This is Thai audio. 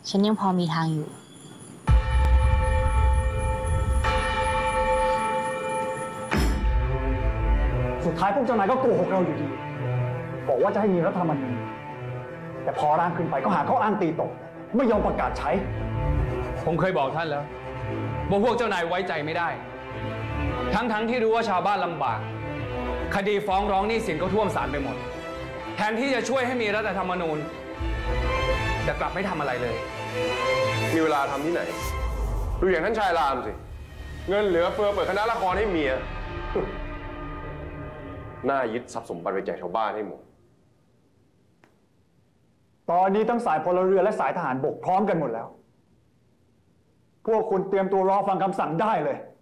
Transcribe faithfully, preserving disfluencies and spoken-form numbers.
ฉันยังพอมีทางอยู่สุดท้ายพวกเจ้านายก็โกหกเราอยู่ดีบอกว่าจะให้มีรัฐธรรมนูญแต่พอร่างขึ้นไปก็หาข้ออ้างตีตกไม่ยอมประกาศใช้ผมเคยบอกท่านแล้วว่าพวกเจ้านายไว้ใจไม่ได้ ทั้งๆ ทที่รู้ว่าชาวบ้านลำบากคดีฟ้องร้องหนี้สินก็ท่วมศาลไปหมดแทนที่จะช่วยให้มีรัฐธรรมนูญแต่กลับไม่ทำอะไรเลยมีเวลาทำที่ไหนดูอย่างท่านชายรามสิเงินเหลือเฟือเปิดคณะละครให้เมียน่ายึดทรัพย์สมบัติไปแจกชาวบ้านให้หมดตอนนี้ทั้งสายพลเรือนและสายทหารบกพร้อมกันหมดแล้วพวกคุณเตรียมตัวรอฟังคำสั่งได้เลย